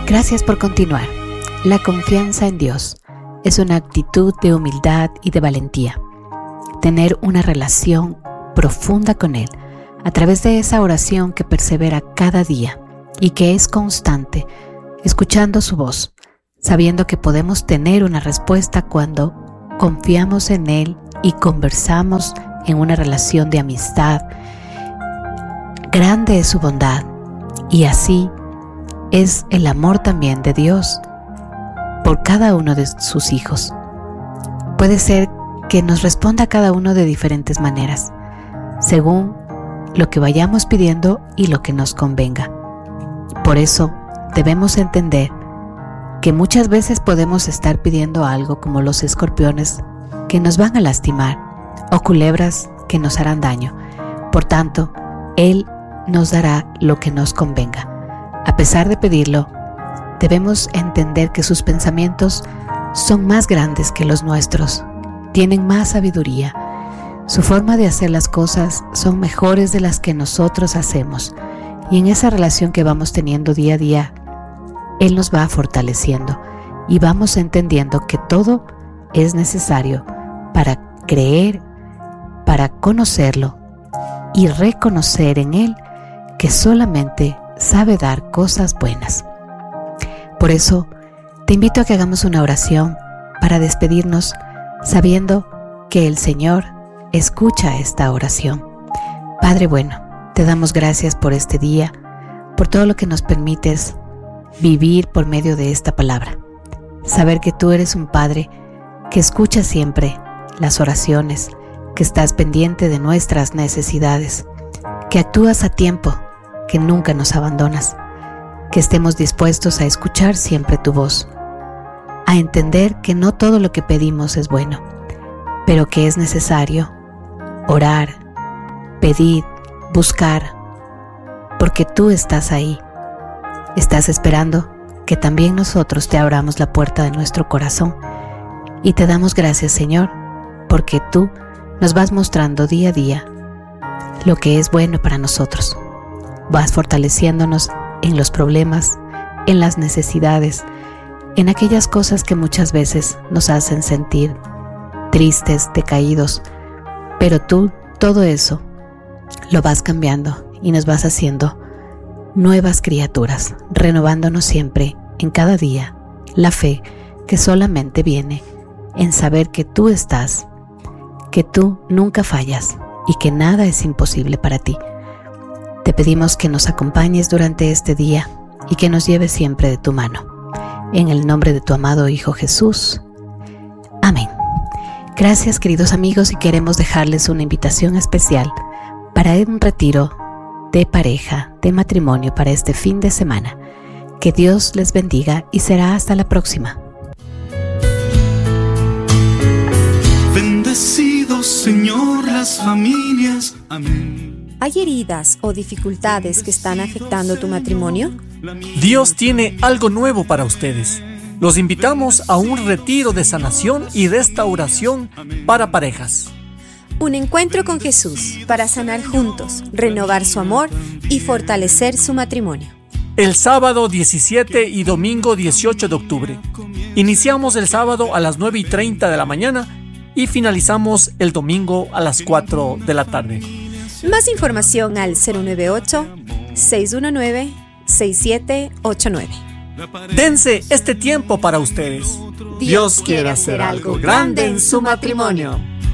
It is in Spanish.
Gracias por continuar. La confianza en Dios es una actitud de humildad y de valentía. Tener una relación profunda con Él a través de esa oración que persevera cada día y que es constante, escuchando su voz, sabiendo que podemos tener una respuesta cuando confiamos en Él y conversamos en una relación de amistad. Grande es su bondad y así es el amor también de Dios por cada uno de sus hijos. Puede ser que nos responda a cada uno de diferentes maneras, según lo que vayamos pidiendo y lo que nos convenga. Por eso debemos entender que muchas veces podemos estar pidiendo algo como los escorpiones que nos van a lastimar o culebras que nos harán daño. Por tanto, Él nos dará lo que nos convenga. A pesar de pedirlo, debemos entender que sus pensamientos son más grandes que los nuestros, tienen más sabiduría. Su forma de hacer las cosas son mejores de las que nosotros hacemos, y en esa relación que vamos teniendo día a día, Él nos va fortaleciendo y vamos entendiendo que todo es necesario para creer, para conocerlo y reconocer en Él que solamente sabe dar cosas buenas. Por eso, te invito a que hagamos una oración para despedirnos sabiendo que el Señor escucha esta oración. Padre bueno, te damos gracias por este día, por todo lo que nos permites vivir por medio de esta palabra. Saber que tú eres un Padre que escucha siempre las oraciones, que estás pendiente de nuestras necesidades, que actúas a tiempo, que nunca nos abandonas, que estemos dispuestos a escuchar siempre tu voz, a entender que no todo lo que pedimos es bueno, pero que es necesario orar, pedir, buscar, porque tú estás ahí. Estás esperando que también nosotros te abramos la puerta de nuestro corazón y te damos gracias, Señor, porque tú nos vas mostrando día a día lo que es bueno para nosotros. Vas fortaleciéndonos en los problemas, en las necesidades, en aquellas cosas que muchas veces nos hacen sentir tristes, decaídos, pero tú todo eso lo vas cambiando y nos vas haciendo nuevas criaturas, renovándonos siempre en cada día la fe que solamente viene en saber que tú estás, que tú nunca fallas y que nada es imposible para ti. Te pedimos que nos acompañes durante este día y que nos lleves siempre de tu mano. En el nombre de tu amado Hijo Jesús. Amén. Gracias, queridos amigos, y queremos dejarles una invitación especial para un retiro de pareja, de matrimonio para este fin de semana. Que Dios les bendiga y será hasta la próxima. Bendecido Señor las familias. Amén. ¿Hay heridas o dificultades que están afectando tu matrimonio? Dios tiene algo nuevo para ustedes. Los invitamos a un retiro de sanación y restauración para parejas. Un encuentro con Jesús para sanar juntos, renovar su amor y fortalecer su matrimonio. El sábado 17 y domingo 18 de octubre. Iniciamos el sábado a las 9:30 de la mañana y finalizamos el domingo a las 4 de la tarde. Más información al 098-619-6789. Dense este tiempo para ustedes. Dios quiere hacer algo grande en su matrimonio.